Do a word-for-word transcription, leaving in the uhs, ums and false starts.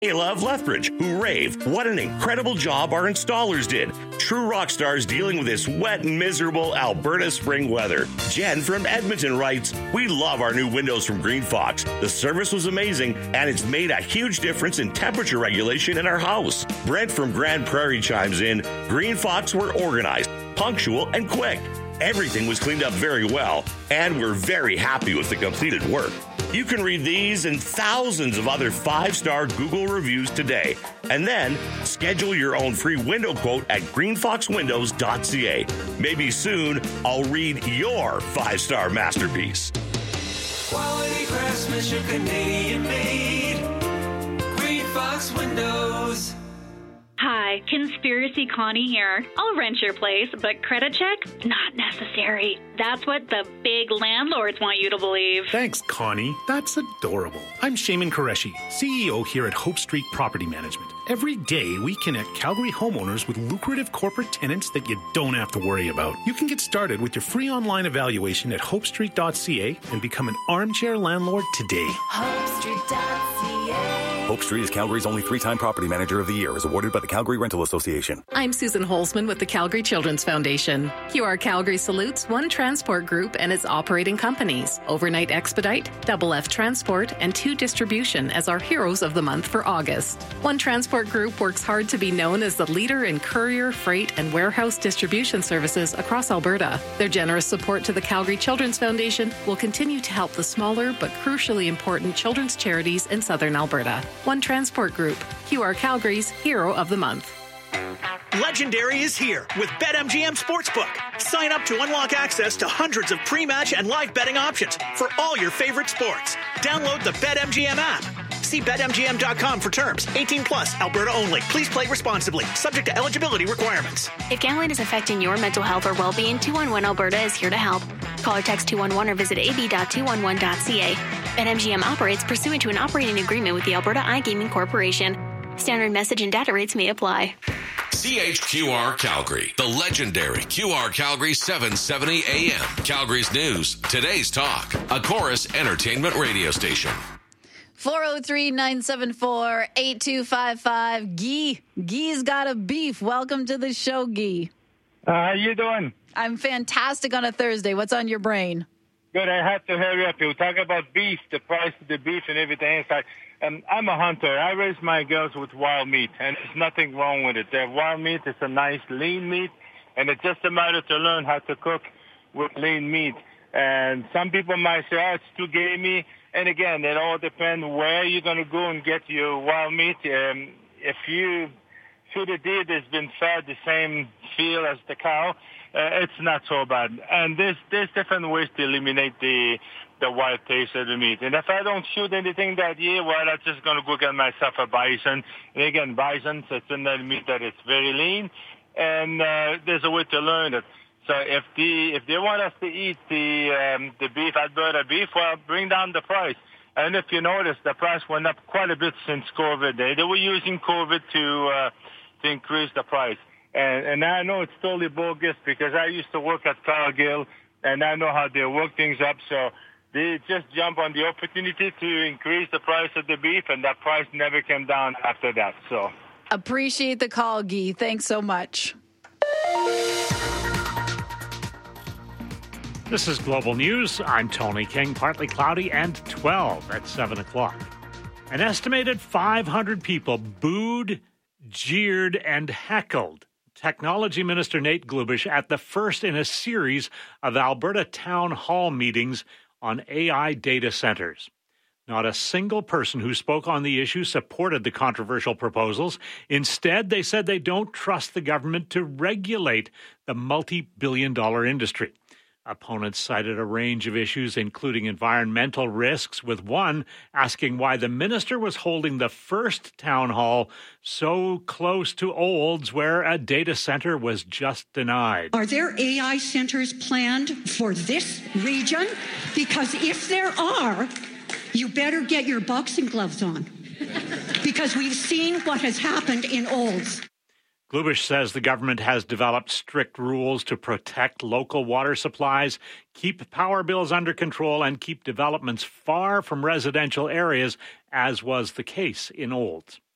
They love Lethbridge, who rave what an incredible job our installers did. True rock stars dealing with this wet and miserable Alberta spring weather. Jen from Edmonton writes, we love our new windows from Green Fox. The service was amazing, and it's made a huge difference in temperature regulation in our house. Brent from Grand Prairie chimes in, Green Fox were organized, punctual, and quick. Everything was cleaned up very well, and we're very happy with the completed work. You can read these and thousands of other five-star Google reviews today. And then schedule your own free window quote at green fox windows dot c a. Maybe soon I'll read your five-star masterpiece. Quality craftsmanship, Canadian made. Green Fox Windows. Hi, Conspiracy Connie here. I'll rent your place, but credit check? Not necessary. That's what the big landlords want you to believe. Thanks, Connie. That's adorable. I'm Shaman Qureshi, C E O here at Hope Street Property Management. Every day, we connect Calgary homeowners with lucrative corporate tenants that you don't have to worry about. You can get started with your free online evaluation at hope street dot c a and become an armchair landlord today. hope street dot c a. Hope Street is Calgary's only three-time property manager of the year, is awarded by the Calgary Rental Association. I'm Susan Holzman with the Calgary Children's Foundation. Q R Calgary salutes One Transport Group and its operating companies, Overnight Expedite, Double F Transport, and Two Distribution as our heroes of the month for August. One Transport Group works hard to be known as the leader in courier, freight, and warehouse distribution services across Alberta. Their generous support to the Calgary Children's Foundation will continue to help the smaller but crucially important children's charities in southern Alberta. One Transport Group, Q R Calgary's Hero of the Month. Legendary is here with BetMGM Sportsbook. Sign up to unlock access to hundreds of pre-match and live betting options for all your favorite sports. Download the BetMGM app. See bet M G M dot com for terms. eighteen plus, Alberta only. Please play responsibly. Subject to eligibility requirements. If gambling is affecting your mental health or well-being, two one one Alberta is here to help. Call or text two one one or visit a b dot two one one dot c a. BetMGM operates pursuant to an operating agreement with the Alberta iGaming Corporation. Standard message and data rates may apply. C H Q R Calgary, the legendary Q R Calgary seven seventy A M. Calgary's news, today's talk, a Chorus Entertainment radio station. four oh three, nine seven four, eight two five five. Guy. Guy's got a beef. Welcome to the show, Guy. Uh, how you doing? I'm fantastic on a Thursday. What's on your brain? Good. I have to hurry up. You talk about beef, the price of the beef and everything else. I, um, I'm a hunter. I raise my girls with wild meat, and there's nothing wrong with it. The wild meat is a nice lean meat, and it's just a matter to learn how to cook with lean meat. And some people might say, oh, it's too gamey. And again, it all depends where you're going to go and get your wild meat. Um, if you feed a deer that's been fed the same feel as the cow, uh, it's not so bad. And there's there's different ways to eliminate the the wild taste of the meat. And if I don't shoot anything that year, well, I'm just going to go get myself a bison. And again, bison, it's another meat that is very lean, and uh, there's a way to learn it. So if the if they want us to eat the um, the beef, Alberta beef, well, bring down the price. And if you notice, the price went up quite a bit since COVID. They, they were using COVID to uh, to increase the price. And, and I know it's totally bogus because I used to work at Cargill, and I know how they work things up. So they just jump on the opportunity to increase the price of the beef, and that price never came down after that. So appreciate the call, Guy. Thanks so much. This is Global News. I'm Tony King. Partly cloudy and twelve at seven o'clock. An estimated five hundred people booed, jeered, and heckled Technology Minister Nate Glubish at the first in a series of Alberta town hall meetings on A I data centers. Not a single person who spoke on the issue supported the controversial proposals. Instead, they said they don't trust the government to regulate the multi-billion dollar industry. Opponents cited a range of issues, including environmental risks, with one asking why the minister was holding the first town hall so close to Olds, where a data center was just denied. Are there A I centers planned for this region? Because if there are, you better get your boxing gloves on, because we've seen what has happened in Olds. Glubish says the government has developed strict rules to protect local water supplies, keep power bills under control, and keep developments far from residential areas, as was the case in Olds.